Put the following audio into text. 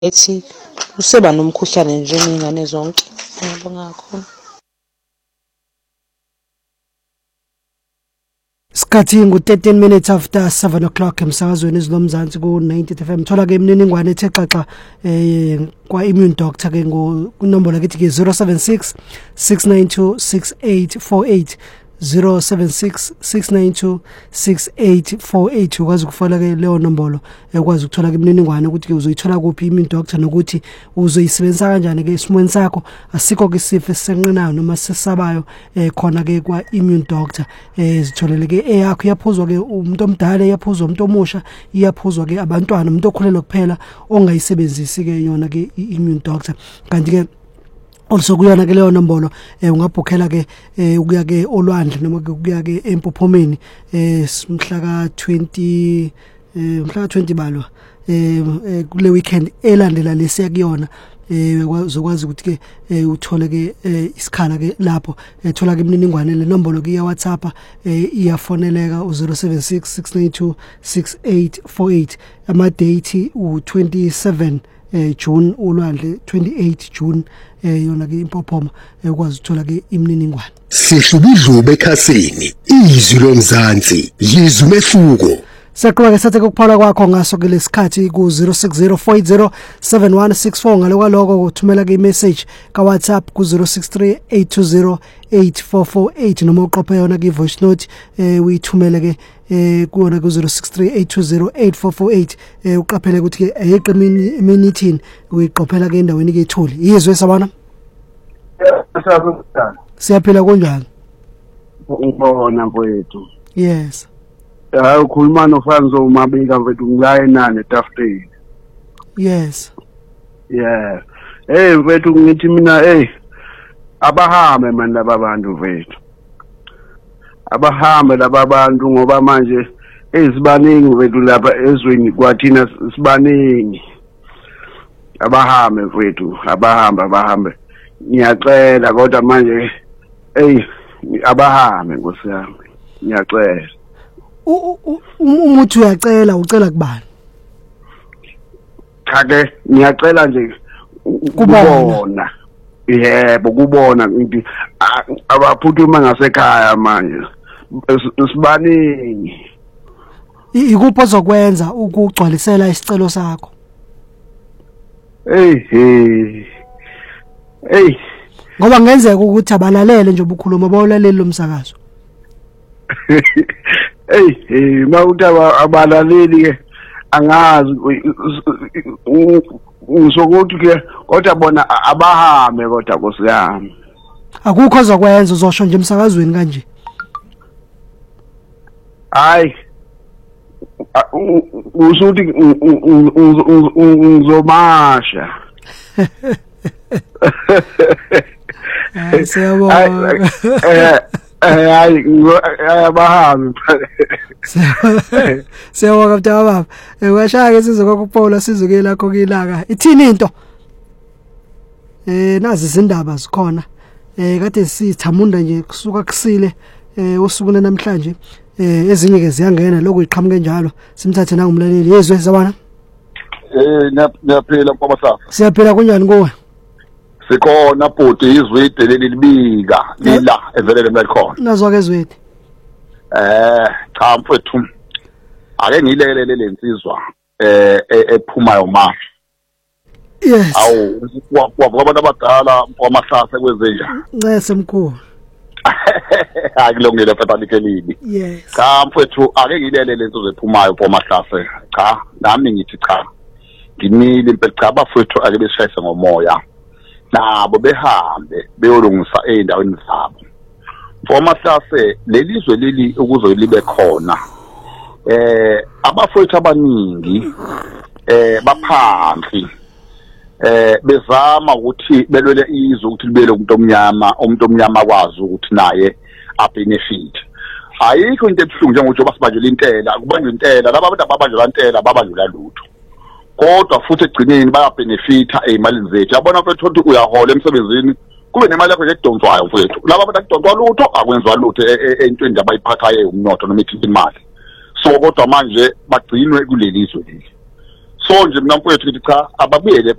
ethi useba nomkhuhlane njengezingane zonke. Ngiyabonga kakhulu. Sikhathi ngu-13 minutes after 7 o'clock emsakazweni izilomzansi ku-90 FM. Thola ke imininingwane ethe xaxa kwa Immune Doctor ke kunombolo lakithi ke 076 692 6848 076 692 6848. Ukwazi ukufaka ke leyo nombolo ekwazi ukuthola ke imininingwane ukuthi ke uzoyithola kuphi Immune Doctor nokuthi uzoyisebenzisa kanjani ke esimweni sakho. Asikho ke isifo esenqinayo noma sesabayo khona ke kwa Immune Doctor. Zitholele ke eyakho iyaphuzwa ke umuntu omdala, iyaphuzwa umuntu omusha, iyaphuzwa ke abantwana, umuntu okhulelwe kuphela ongayisebenzisi ke yona ke Immune Doctor. Kanti ke also kuyona ke leyo nombolo ungabhukhela ke ukuya ke olwandle noma ukuya ke empophomeni mhla ka 20 balwa kule weekend elandela lesiya kuyona uzokwazi ukuthi ke uthole ke isikhala ke lapho thola ke imininingwane le nombolo ke ya WhatsApp iyafoneleka u076 692 6848. ama date u27 June ulwandle 28 June yona ke impophoma ekwazi ukuthola ke imininingwane. Sihlubudlube ekhasini izwi lomzansi yizwe umehluko. Saqhubeka sathe ukuphawula kwakho ngaso ke lesikhathi ku 0604807164 ngaloko uthumela ke imessage ka WhatsApp ku 0638208448 noma uqophe yona ke voice note uyithumele ke kuona ku 0638208448 uqaphele ukuthi ke ayeqe minithini uyiqophela ke endaweni ke ithuli. Yizwe sabana? Siyaphila kanjani? Ngibona mfowethu. Yes. Hayi ukhuluma noFanzo Mabika mfethu ngila enani etafuleni. Yes. Yeah. Mfethu ngithi mina abahambe manje laba bantu mfethu. Abahambe laba bantu ngoba manje sibaningi mfethu lapha ezweni kwathina sibaningi. Abahambe mfethu, abahambe. Ngiyacela kodwa manje abahambe Nkosi yami. Ngiyacela. Umuthi uyacela ucela kubani? Cha ke ngiyacela nje kubona. Yebo kubona ngithi abaphuthuma ngasekhaya manje sibaningi. Ikuphi ozokwenza ukugcwalisela isicelo sakho? Ngoba ngenzeka ukuthi abalalele nje ubukhuluma bawulaleli lomsakazo. Mawuthi abalaleli ke angazi usokuthi ke kodwa bona abahambe kodwa Nkosi yami. Akukho ozokwenza uzosho nje emsakazweni kanje. Hayi usuthi uzomasha. Siyabonga. Hayi abahambe. Siyabonga mntaba. Washaya ke sizwe kokuphawula sizuke lakho kilaka. Ithini into? Nazi izindaba zikhona. Kade sithamunda nje kusuka kusile usuku namhlanje. Ezinye ke ziyangena lokho iqhamuke njalo. Simthathe nangumlaleli. Yezwe zabana? Niyaphila mfamasafa. Siyaphila kunjani kuwe? Sikhona bhuti izwe ideleli libika lila evelele malikhona. Nazwa ke zwethu. Cha mfethu. Ake ngilelele lensizwa ephumayo ma. Yes. Awu wabantu abadala mfamahlase kwenze njani? Ncese mkhulu. Akulungile fatalikelini. Yes. Cha mfethu ake ngilelele lensizwa ephumayo mfamahlase. Cha nami ngithi cha. Ngimile impela cha bafethu ake besishayise ngomoya. Nabo behambe beyolungisa endaweni zabo. Mfamahlase lelizwe leli ukuze libe khona. Abafowethu abaningi baphansi bezama ukuthi belwele izwe ukuthi libele umuntu omnyama kwazi ukuthi naye abenefit. Ayikho into ebuhlungu njengokuthi basibanjela intela, kubanjwa intela, laba abantu ababanjela intela babanjula lutho. Kodwa futhi egcineni bayabenefita ezimalini zethu. Yabona mfethu ukuthi uyahola emsebenzini kube nemali yakho edonswayo mfethu. Laba abantu adontwa lutho akwenziwa lutho entweni abayiphathayo umnotho noma ithi imali. So kodwa manje bagcinwe kuleli izwe leli. so nje mina mfowethu ngithi cha ababuyele